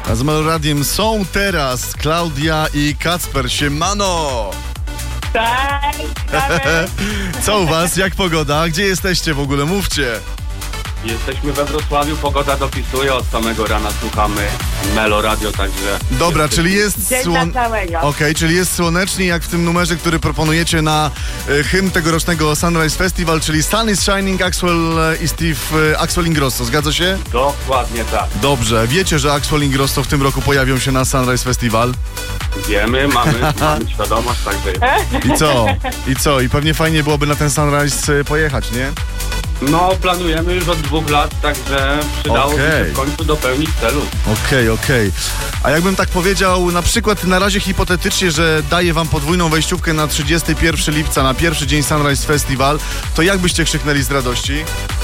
A z Meloradiem są teraz Klaudia i Kacper. Siemano! Cześć! Co u was? Jak pogoda? Gdzie jesteście w ogóle? Mówcie. Jesteśmy we Wrocławiu, pogoda dopisuje, od samego rana słuchamy Meloradio, także... Dobra, czyli jest Dzień na całego. Okej, czyli jest słonecznie, jak w tym numerze, który proponujecie na hymn tegorocznego Sunrise Festival, czyli Sun is Shining, Axwell Ingrosso. Zgadza się? Dokładnie tak. Dobrze. Wiecie, że Axwell Ingrosso w tym roku pojawią się na Sunrise Festival? Wiemy, mamy świadomość, także... I co? I pewnie fajnie byłoby na ten Sunrise pojechać, nie? No, planujemy już od 2 lat, także przydałoby się w końcu dopełnić celu. Okej. A jakbym tak powiedział, na przykład na razie hipotetycznie, że daję wam podwójną wejściówkę na 31 lipca, na pierwszy dzień Sunrise Festival, to jak byście krzyknęli z radości?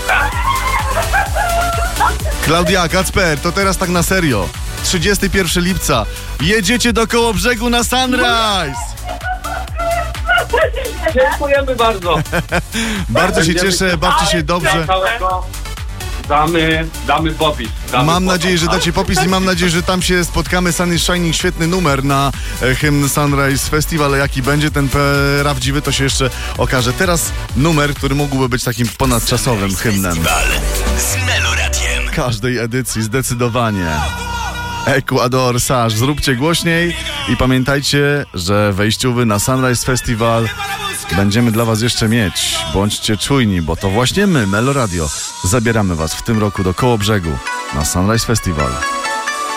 Klaudia, Kacper, to teraz tak na serio. 31 lipca. Jedziecie do Kołobrzegu na Sunrise! Dziękujemy bardzo. Bardzo się cieszę, bawcie się dobrze. Damy popis. Mam nadzieję, że dacie popis i mam nadzieję, że tam się spotkamy. Sun is Shining, świetny numer na hymn Sunrise Festival. Jaki będzie ten prawdziwy, to się jeszcze okaże. Teraz numer, który mógłby być takim ponadczasowym hymnem. Z Meloradiem. Każdej edycji, zdecydowanie. Ecuador, Sasz, zróbcie głośniej i pamiętajcie, że wejściowy na Sunrise Festival będziemy dla was jeszcze mieć. Bądźcie czujni, bo to właśnie my, Meloradio, zabieramy was w tym roku do Kołobrzegu na Sunrise Festival.